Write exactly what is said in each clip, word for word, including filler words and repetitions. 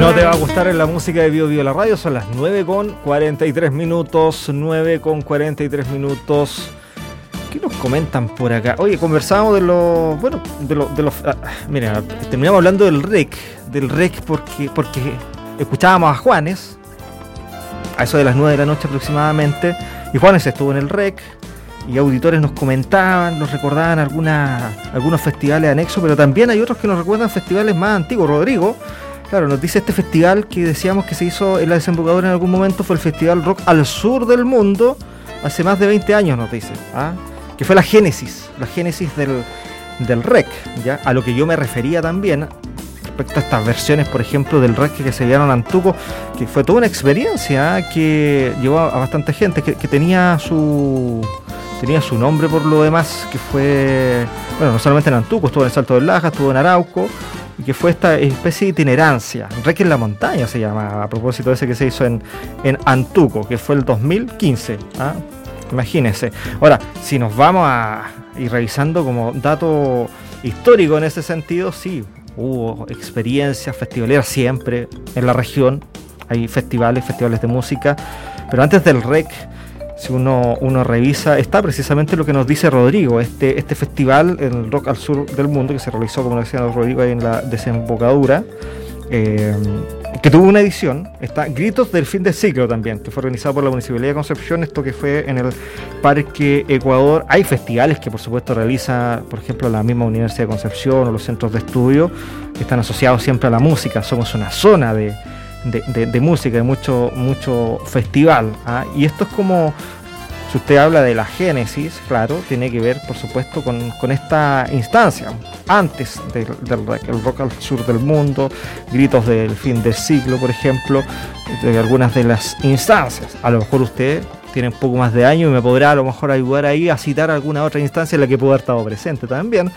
No te va a gustar en la música de Bio Bio la radio. Son las nueve con cuarenta y tres minutos. nueve con cuarenta y tres minutos. ¿Qué nos comentan por acá? Oye, conversábamos de los... Bueno, de los... De los ah, mira, terminamos hablando del R E C. Del R E C porque, porque escuchábamos a Juanes. A eso de las nueve de la noche aproximadamente. Y Juanes estuvo en el R E C. Y auditores nos comentaban, nos recordaban alguna, algunos festivales anexos. Pero también hay otros que nos recuerdan festivales más antiguos. Rodrigo... Claro, nos dice este festival que decíamos que se hizo en la Desembocadura en algún momento, fue el Festival Rock al Sur del Mundo, hace más de veinte años, nos dice, ¿ah? Que fue la génesis, la génesis del, del R E C, ¿ya? A lo que yo me refería también, respecto a estas versiones, por ejemplo, del R E C que se dieron en Antuco, que fue toda una experiencia, ¿eh? Que llevó a bastante gente, que, que tenía su... tenía su nombre por lo demás, que fue, bueno, no solamente en Antuco, estuvo en el Salto del Laja, estuvo en Arauco, y que fue esta especie de itinerancia, R E C en la montaña se llama, a propósito de ese que se hizo en, en Antuco, que fue el dos mil quince, ¿ah? Imagínense. Ahora, si nos vamos a ir revisando como dato histórico en ese sentido, sí, hubo experiencias festivaleras siempre en la región, hay festivales, festivales de música, pero antes del R E C, si uno, uno revisa, está precisamente lo que nos dice Rodrigo, este, este festival, el Rock al Sur del Mundo, que se realizó, como decía Rodrigo, ahí en la Desembocadura, eh, que tuvo una edición, está Gritos del Fin de Ciclo también, que fue organizado por la Municipalidad de Concepción, esto que fue en el Parque Ecuador. Hay festivales que por supuesto realiza, por ejemplo, la misma Universidad de Concepción o los centros de estudio, que están asociados siempre a la música. Somos una zona de... De, de, de música, de mucho, mucho festival, ¿ah? Y esto es como, si usted habla de la génesis, claro, tiene que ver, por supuesto, con, con esta instancia, antes del, del el Rock al Sur del Mundo, Gritos del Fin del Siglo, por ejemplo, de algunas de las instancias. A lo mejor usted tiene un poco más de años y me podrá a lo mejor ayudar ahí a citar alguna otra instancia en la que pueda haber estado presente también.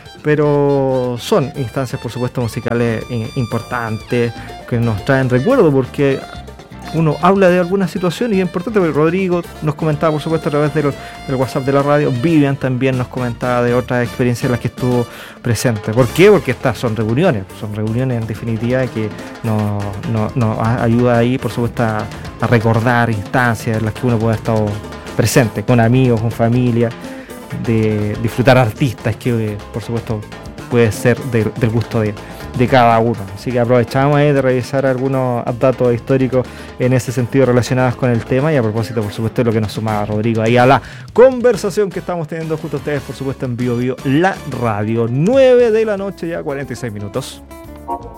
Pero son instancias, por supuesto, musicales eh, importantes, que nos traen recuerdo, porque uno habla de alguna situación y es importante, porque Rodrigo nos comentaba, por supuesto, a través del, del WhatsApp de la radio, Vivian también nos comentaba de otras experiencias en las que estuvo presente. ¿Por qué? Porque estas son reuniones, son reuniones en definitiva que nos, nos, nos ayuda ahí, por supuesto, a, a recordar instancias en las que uno puede estar presente, con amigos, con familia, de disfrutar artistas que eh, por supuesto puede ser de, del gusto de, de cada uno. Así que aprovechamos ahí de revisar algunos datos históricos en ese sentido relacionados con el tema, y a propósito, por supuesto, de lo que nos sumaba Rodrigo ahí a la conversación que estamos teniendo junto a ustedes, por supuesto, en Bio Bio la radio. nueve de la noche, ya cuarenta y seis minutos.